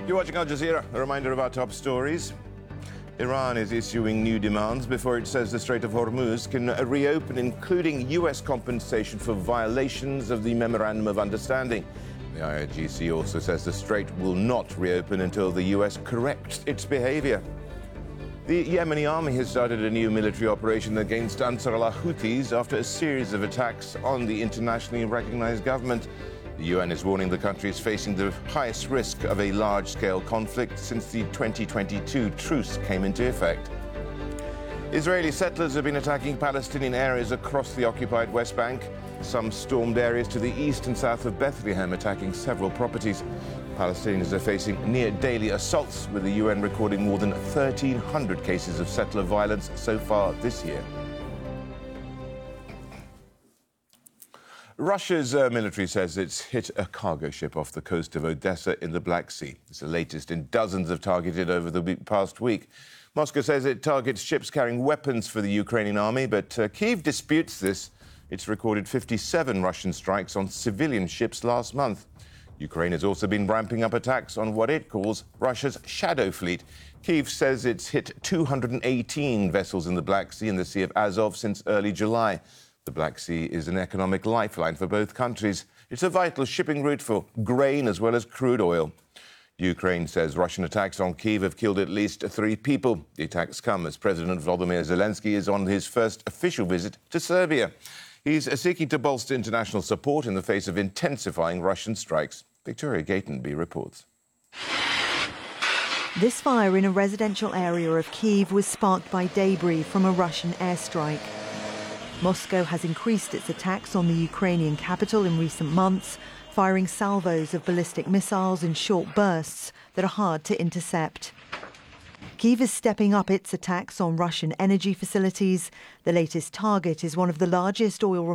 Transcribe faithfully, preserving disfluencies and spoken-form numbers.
You're watching Al Jazeera. A reminder of our top stories. Iran is issuing new demands before it says the Strait of Hormuz can reopen, including U S compensation for violations of the Memorandum of Understanding. The I R G C also says the strait will not reopen until the U S corrects its behavior. The Yemeni army has started a new military operation against Ansar Allah Houthis after a series of attacks on the internationally recognized government. The U N is warning the country is facing the highest risk of a large-scale conflict since the twenty twenty-two truce came into effect. Israeli settlers have been attacking Palestinian areas across the occupied West Bank. Some stormed areas to the east and south of Bethlehem, attacking several properties. Palestinians are facing near-daily assaults, with the U N recording more than thirteen hundred cases of settler violence so far this year. Russia's uh, military says it's hit a cargo ship off the coast of Odessa in the Black Sea. It's the latest in dozens of targeted over the week, past week. Moscow says it targets ships carrying weapons for the Ukrainian army, but uh, Kyiv disputes this. It's recorded fifty-seven Russian strikes on civilian ships last month. Ukraine has also been ramping up attacks on what it calls Russia's shadow fleet. Kyiv says it's hit two hundred eighteen vessels in the Black Sea and the Sea of Azov since early July. The Black Sea is an economic lifeline for both countries. It's a vital shipping route for grain as well as crude oil. Ukraine says Russian attacks on Kyiv have killed at least three people. The attacks come as President Volodymyr Zelensky is on his first official visit to Serbia. He's seeking to bolster international support in the face of intensifying Russian strikes. Victoria Gatenby reports. This fire in a residential area of Kyiv was sparked by debris from a Russian airstrike. Moscow has increased its attacks on the Ukrainian capital in recent months, firing salvos of ballistic missiles in short bursts that are hard to intercept. Kyiv is stepping up its attacks on Russian energy facilities. The latest target is one of the largest oil